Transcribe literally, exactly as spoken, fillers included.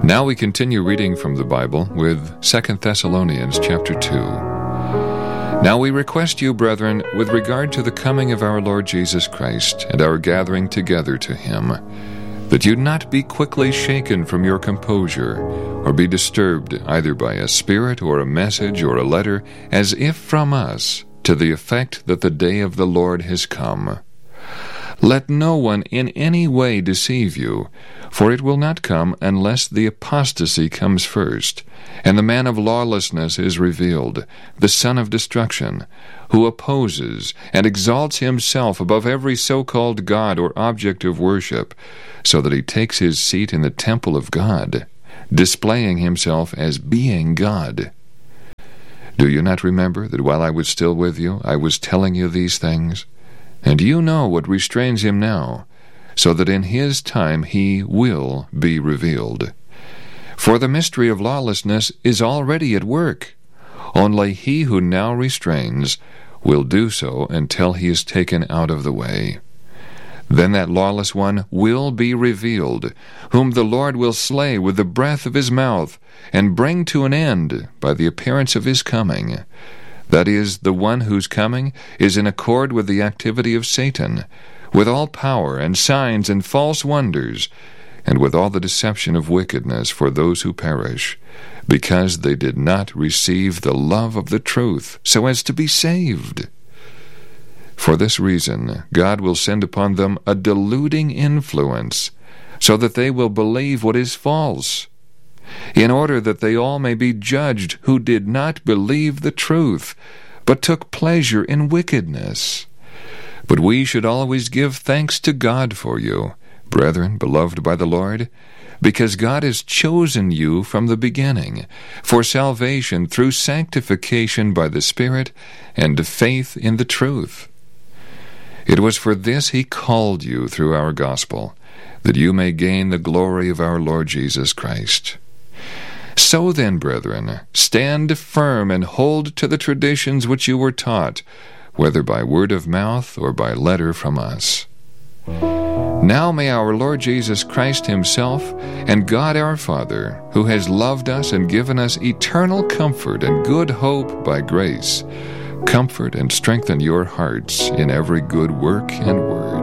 Now we continue reading from the Bible with Second Thessalonians chapter two. Now we request you, brethren, with regard to the coming of our Lord Jesus Christ and our gathering together to him, that you not be quickly shaken from your composure, or be disturbed either by a spirit or a message or a letter, as if from us, to the effect that the day of the Lord has come. Let no one in any way deceive you, for it will not come unless the apostasy comes first, and the man of lawlessness is revealed, the son of destruction, who opposes and exalts himself above every so-called God or object of worship, so that he takes his seat in the temple of God, displaying himself as being God. Do you not remember that while I was still with you, I was telling you these things? And you know what restrains him now, so that in his time he will be revealed. For the mystery of lawlessness is already at work. Only he who now restrains will do so until he is taken out of the way. Then that lawless one will be revealed, whom the Lord will slay with the breath of his mouth, and bring to an end by the appearance of his coming. That is, the one whose coming is in accord with the activity of Satan, with all power and signs and false wonders, and with all the deception of wickedness for those who perish, because they did not receive the love of the truth, so as to be saved. For this reason, God will send upon them a deluding influence, so that they will believe what is false, in order that they all may be judged who did not believe the truth, but took pleasure in wickedness. But we should always give thanks to God for you, brethren, beloved by the Lord, because God has chosen you from the beginning, for salvation through sanctification by the Spirit and faith in the truth. It was for this he called you through our gospel, that you may gain the glory of our Lord Jesus Christ. So then, brethren, stand firm and hold to the traditions which you were taught, whether by word of mouth or by letter from us. Now may our Lord Jesus Christ himself and God our Father, who has loved us and given us eternal comfort and good hope by grace, comfort and strengthen your hearts in every good work and word.